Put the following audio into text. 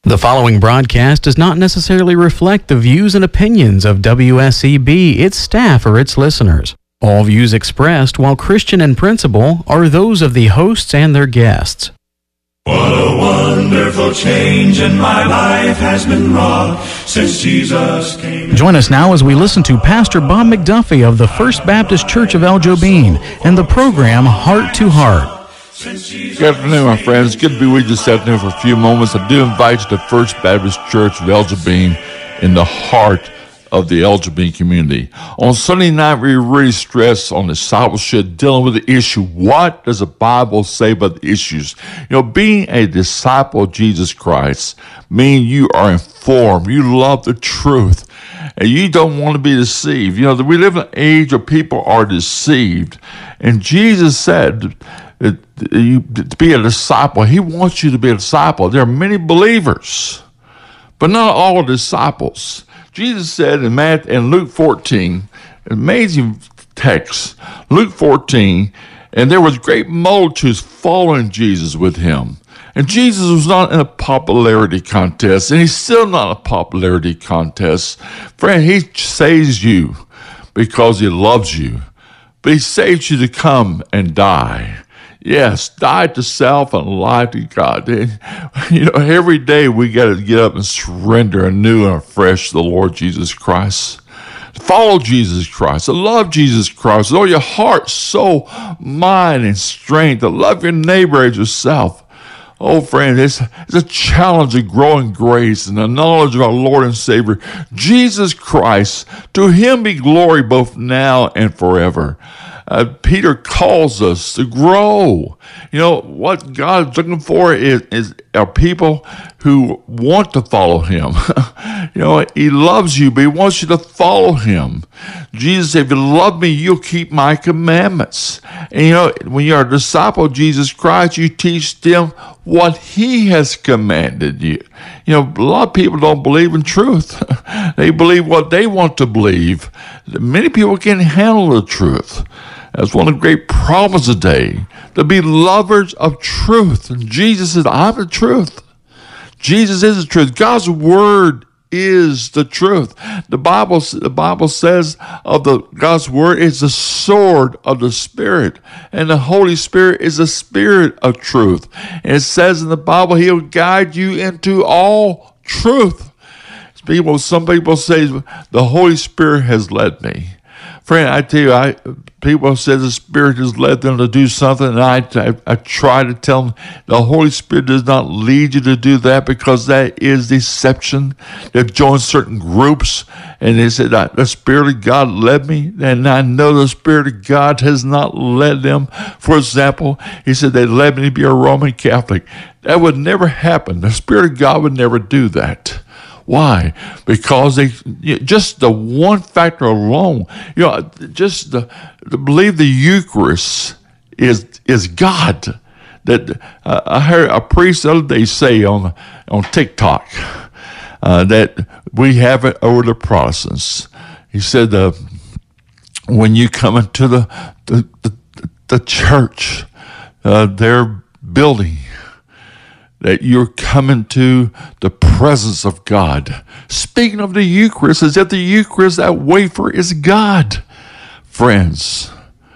The following broadcast does not necessarily reflect the views and opinions of WSEB, its staff, or its listeners. All views expressed, while Christian in principle, are those of the hosts and their guests. What a wonderful change in my life has been wrought since Jesus came. Join us now as we listen to Pastor Bob McDuffie of the First Baptist Church of El Jobin and the program Heart to Heart. Good afternoon, my friends. Good to be with you this afternoon for a few moments. I do invite you to First Baptist Church of El Jobin in the heart of the El Jobin community. On Sunday night, we really stress on discipleship, dealing with the issue. What does the Bible say about the issues? Being a disciple of Jesus Christ means you are informed. You love the truth. And you don't want to be deceived. We live in an age where people are deceived. And Jesus said, to be a disciple, he wants you to be a disciple. There are many believers, but not all disciples. Jesus said in Luke 14, amazing text, Luke 14, and there was great multitudes following Jesus with him. And Jesus was not in a popularity contest, and he's still not in a popularity contest. Friend, he saves you because he loves you, but he saves you to come and die. Yes, die to self and alive to God. Every day we got to get up and surrender anew and afresh to the Lord Jesus Christ. To follow Jesus Christ, to love Jesus Christ with all your heart, soul, mind, and strength. To love your neighbor as yourself. Oh, friend, it's a challenge of growing grace and the knowledge of our Lord and Savior, Jesus Christ. To him be glory both now and forever. Peter calls us to grow. What God is looking for is our people who want to follow him. He loves you, but he wants you to follow him. Jesus said, if you love me, you'll keep my commandments. And when you're a disciple of Jesus Christ, you teach them what he has commanded you. A lot of people don't believe in truth. They believe what they want to believe. Many people can't handle the truth. That's one of the great problems today, to be lovers of truth. And Jesus says, I'm the truth. Jesus is the truth. God's word is the truth. The Bible says of God's word is the sword of the Spirit. And the Holy Spirit is the Spirit of truth. And it says in the Bible, he'll guide you into all truth. Some people say, the Holy Spirit has led me. Friend, I tell you, people say the Spirit has led them to do something, and I try to tell them the Holy Spirit does not lead you to do that, because that is deception. They've joined certain groups, and they said, the Spirit of God led me, and I know the Spirit of God has not led them. For example, he said they led me to be a Roman Catholic. That would never happen. The Spirit of God would never do that. Why? Because just the one factor alone, just to believe the Eucharist is God. That I heard a priest the other day say on TikTok that we have it over the Protestants. He said when you come into the church, their building, that you're coming to the presence of God. Speaking of the Eucharist, as if the Eucharist, that wafer, is God. Friends,